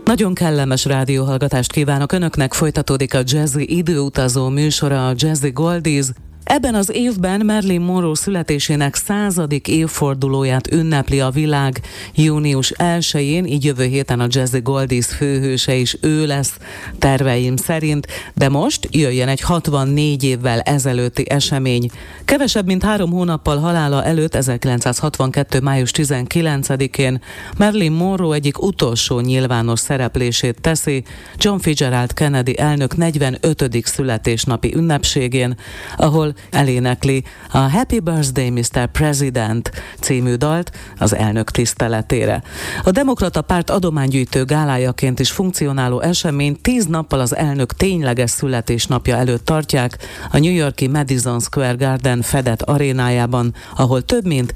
Nagyon kellemes rádióhallgatást kívánok Önöknek, folytatódik a Jazzy időutazó műsora, a Jazzy Goldies. Ebben az évben Marilyn Monroe születésének 100. évfordulóját ünnepli a világ. Június 1-én, így jövő héten a Jazzy Goldies főhőse is ő lesz, terveim szerint, de most jöjjön egy 64 évvel ezelőtti esemény. Kevesebb mint 3 hónappal halála előtt, 1962. május 19-én Marilyn Monroe egyik utolsó nyilvános szereplését teszi John Fitzgerald Kennedy elnök 45. születésnapi ünnepségén, ahol elénekli a Happy Birthday Mr. President című dalt az elnök tiszteletére. A Demokrata Párt adománygyűjtő gálájaként is funkcionáló eseményt 10 nappal az elnök tényleges születésnapja előtt tartják a New York-i Madison Square Garden fedett arénájában, ahol több mint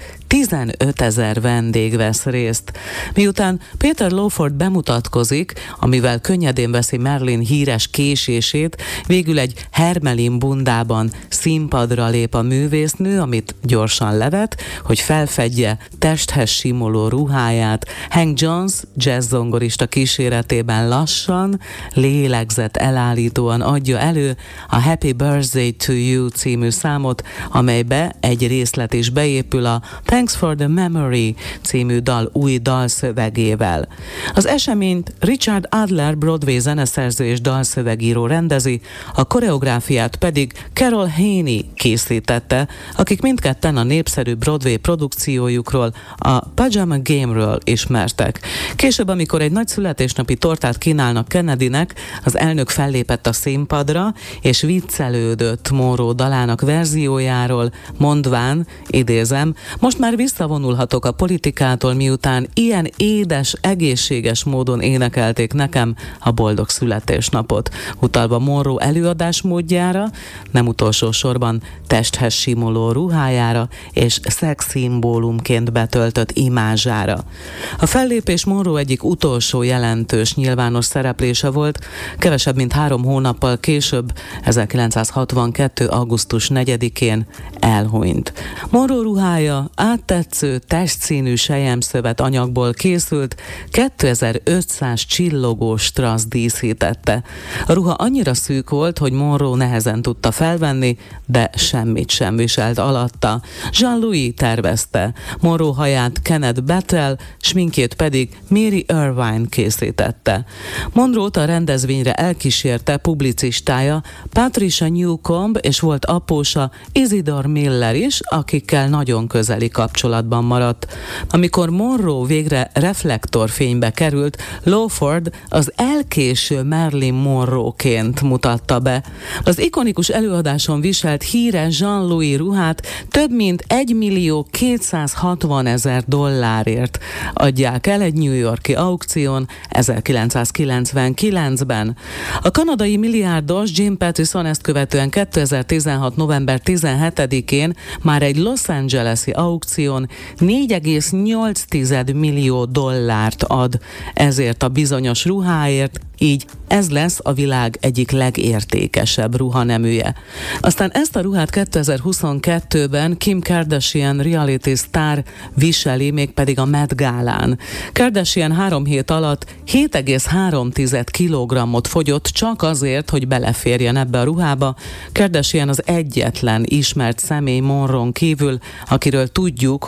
15 000 vendég vesz részt. Miután Peter Lawford bemutatkozik, amivel könnyedén veszi Marilyn híres késését, végül egy hermelin bundában színpadra lép a művésznő, amit gyorsan levet, hogy felfedje testhez simuló ruháját. Hank Jones jazzzongorista kíséretében lassan, lélegzet elállítóan adja elő a Happy Birthday to You című számot, amelybe egy részlet is beépül, a Thanks for the Memory című dal új dalszövegével. Az eseményt Richard Adler Broadway zeneszerző és dalszövegíró rendezi, a koreográfiát pedig Carol Haney készítette, akik mindketten a népszerű Broadway produkciójukról, a Pajama Game-ről ismertek. Később, amikor egy nagy születésnapi tortát kínálnak Kennedynek, az elnök fellépett a színpadra, és viccelődött Monroe dalának verziójáról, mondván, idézem, most már visszavonulhatok a politikától, miután ilyen édes, egészséges módon énekelték nekem a boldog születésnapot. Utalva Monroe előadásmódjára, nem utolsó sorban testhez simuló ruhájára és szexszimbólumként betöltött imázsára. A fellépés Monroe egyik utolsó jelentős nyilvános szereplése volt, kevesebb mint 3 hónappal később, 1962. augusztus 4-én elhunyt. Monroe ruhája áttetsző, testszínű selyemszövet anyagból készült, 2500 csillogó strass díszítette. A ruha annyira szűk volt, hogy Monroe nehezen tudta felvenni, de semmit sem viselt alatta. Jean-Louis tervezte, Monroe haját Kenneth Battle, sminkjét pedig Mary Irvine készítette. Monroe-t a rendezvényre elkísérte publicistája Patricia Newcomb, és volt apósa Isidore Miller is, akikkel nagyon közeli kapcsolatban maradt. Amikor Monroe végre reflektorfénybe került, Lawford az elkéső Marilyn Monroe-ként mutatta be. Az ikonikus előadáson viselt híres Jean-Louis ruhát több mint $1.260.000 adják el egy New York-i aukción 1999-ben. A kanadai milliárdos Jim Pattison ezt követően 2016. november 17-én már egy Los Angeles-i aukción $4,8 millió ad ezért a bizonyos ruháért, így ez lesz a világ egyik legértékesebb ruhaneműje. Aztán ezt a ruhát 2022-ben Kim Kardashian reality sztár viseli, mégpedig a Met Gálán. Kardashian 3 hét alatt 7,3 kilogrammot fogyott csak azért, hogy beleférjen ebbe a ruhába. Kardashian az egyetlen ismert személy Monroe-n kívül, akiről tudjuk,